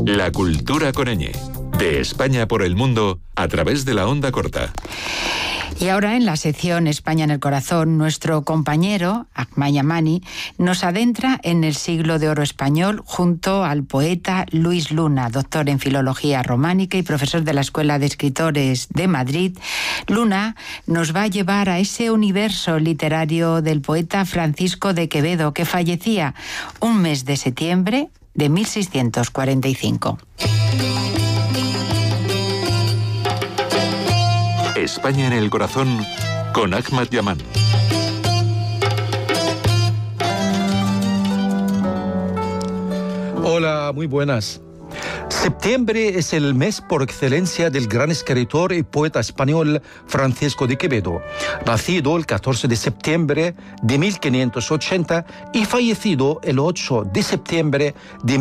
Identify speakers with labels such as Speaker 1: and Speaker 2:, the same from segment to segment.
Speaker 1: La cultura coreñe. De España por el mundo a través de la onda corta.
Speaker 2: Y ahora en la sección España en el corazón, nuestro compañero, Ahmad Yamani, nos adentra en el siglo de oro español junto al poeta Luis Luna, doctor en filología románica y profesor de la Escuela de Escritores de Madrid. Luna nos va a llevar a ese universo literario del poeta Francisco de Quevedo, que fallecía un mes de septiembre de 1645.
Speaker 1: España en el corazón con Ahmad Yamani.
Speaker 3: Hola, muy buenas. Septiembre es el mes por excelencia del gran escritor y poeta español Francisco de Quevedo, nacido el 14 de septiembre de 1580 y fallecido el 8 de septiembre de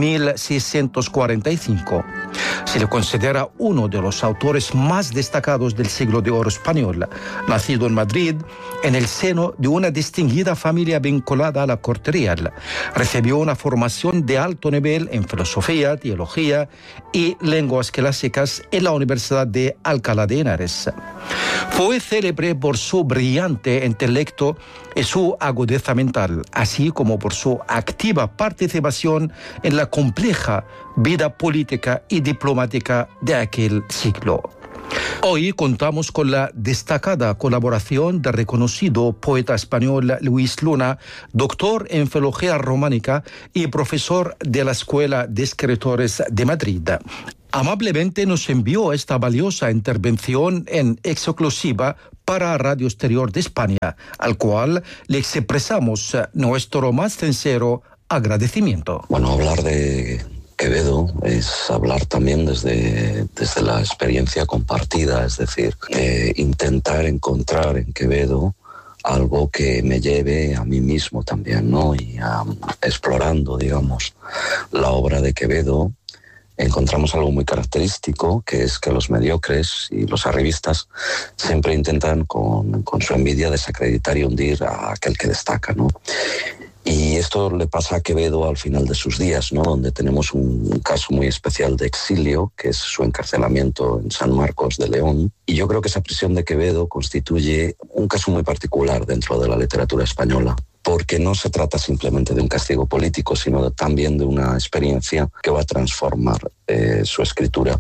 Speaker 3: 1645. Se le considera uno de los autores más destacados del siglo de oro español. Nacido en Madrid, en el seno de una distinguida familia vinculada a la corte real, recibió una formación de alto nivel en filosofía, teología y lenguas clásicas en la Universidad de Alcalá de Henares. Fue célebre por su brillante intelecto y su agudeza mental, así como por su activa participación en la compleja vida política y diplomática de aquel siglo. Hoy contamos con la destacada colaboración del reconocido poeta español Luis Luna, doctor en filología románica y profesor de la Escuela de Escritores de Madrid. Amablemente nos envió esta valiosa intervención en exclusiva para Radio Exterior de España, al cual le expresamos nuestro más sincero agradecimiento.
Speaker 4: Bueno, hablar de Quevedo es hablar también desde la experiencia compartida, es decir, intentar encontrar en Quevedo algo que me lleve a mí mismo también, ¿no? Y explorando, digamos, la obra de Quevedo, encontramos algo muy característico, que es que los mediocres y los arribistas siempre intentan con su envidia desacreditar y hundir a aquel que destaca, ¿no? Y esto le pasa a Quevedo al final de sus días, ¿no? Donde tenemos un caso muy especial de exilio, que es su encarcelamiento en San Marcos de León. Y yo creo que esa prisión de Quevedo constituye un caso muy particular dentro de la literatura española, porque no se trata simplemente de un castigo político, sino también de una experiencia que va a transformar su escritura.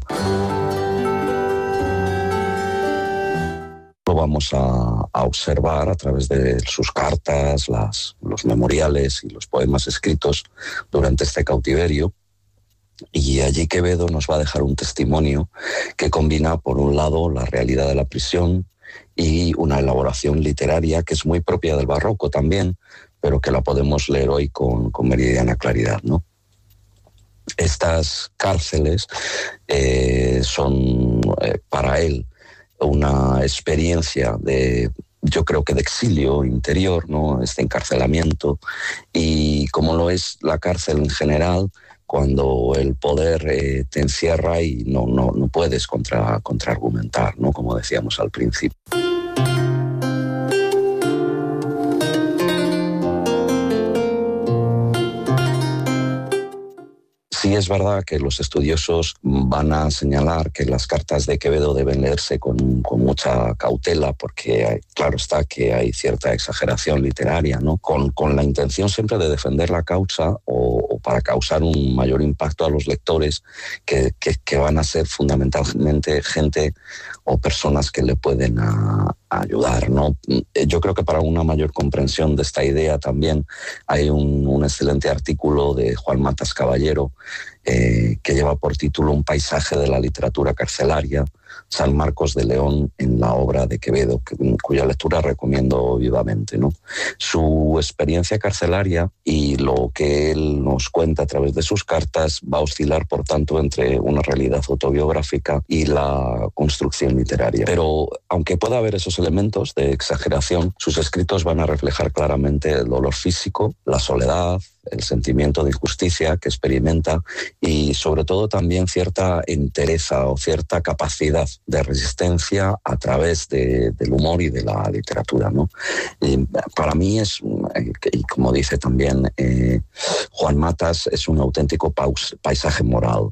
Speaker 4: Lo vamos a observar a través de sus cartas, los memoriales y los poemas escritos durante este cautiverio. Y allí Quevedo nos va a dejar un testimonio que combina, por un lado, la realidad de la prisión y una elaboración literaria que es muy propia del barroco también, pero que la podemos leer hoy con meridiana claridad, ¿no? Estas cárceles son para él una experiencia yo creo que de exilio interior, ¿no? Este encarcelamiento, y como lo es la cárcel en general, cuando el poder te encierra y no puedes contraargumentar, ¿no? Como decíamos al principio. Sí es verdad que los estudiosos van a señalar que las cartas de Quevedo deben leerse con mucha cautela, porque claro está que hay cierta exageración literaria, ¿no? Con la intención siempre de defender la causa o para causar un mayor impacto a los lectores que van a ser fundamentalmente gente o personas que le pueden ayudar, ¿no? Yo creo que para una mayor comprensión de esta idea también hay un excelente artículo de Juan Matas Caballero que lleva por título Un paisaje de la literatura carcelaria, San Marcos de León en la obra de Quevedo, cuya lectura recomiendo vivamente, ¿no? Su experiencia carcelaria y lo que él nos cuenta a través de sus cartas va a oscilar, por tanto, entre una realidad autobiográfica y la construcción literaria. Pero aunque pueda haber esos elementos de exageración, sus escritos van a reflejar claramente el dolor físico, la soledad, el sentimiento de injusticia que experimenta y sobre todo también cierta entereza o cierta capacidad de resistencia a través del humor y de la literatura, ¿no? Para mí es, y como dice también Juan Matas, es un auténtico paisaje moral,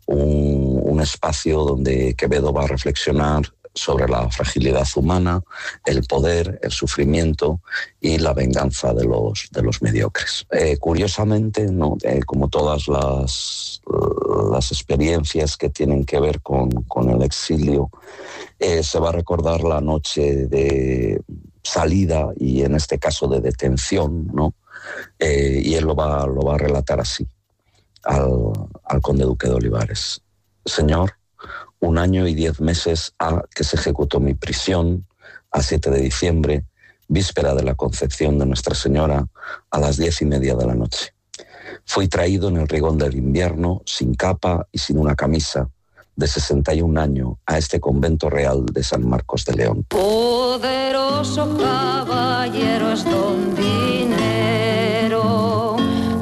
Speaker 4: un espacio donde Quevedo va a reflexionar sobre la fragilidad humana, el poder, el sufrimiento y la venganza de los mediocres. Curiosamente, ¿no? Como todas las experiencias que tienen que ver con el exilio, se va a recordar la noche de salida y en este caso de detención, ¿no? Y él lo va a relatar así al conde duque de Olivares. Señor, 1 año y 10 meses ha que se ejecutó mi prisión, a 7 de diciembre, víspera de la concepción de Nuestra Señora, a las 10:30 de la noche. Fui traído en el rigón del invierno, sin capa y sin una camisa, de 61 años, a este convento real de San Marcos de León.
Speaker 5: Poderoso caballero es don Dinero.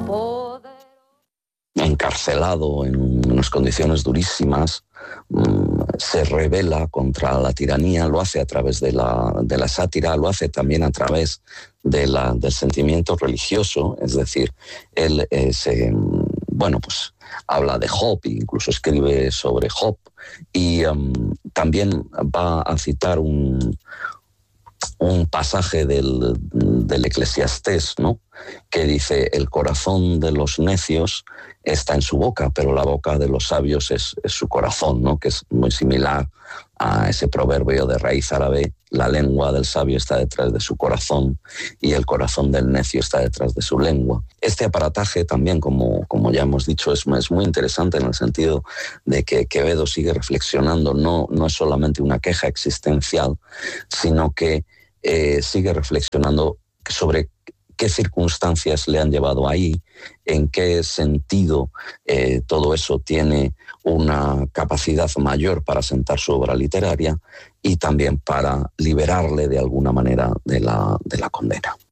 Speaker 4: Encarcelado en unas condiciones durísimas, se rebela contra la tiranía, lo hace a través de la sátira, lo hace también a través del sentimiento religioso, es decir, él pues habla de Job, incluso escribe sobre Job, y también va a citar un pasaje del Eclesiastés, ¿no? Que dice: el corazón de los necios está en su boca, pero la boca de los sabios es su corazón, ¿no? Que es muy similar a ese proverbio de raíz árabe: la lengua del sabio está detrás de su corazón y el corazón del necio está detrás de su lengua. Este aparataje también, como ya hemos dicho, es muy interesante en el sentido de que Quevedo sigue reflexionando, no es solamente una queja existencial, sino que sigue reflexionando sobre qué circunstancias le han llevado ahí, en qué sentido todo eso tiene una capacidad mayor para sentar su obra literaria y también para liberarle de alguna manera de la condena.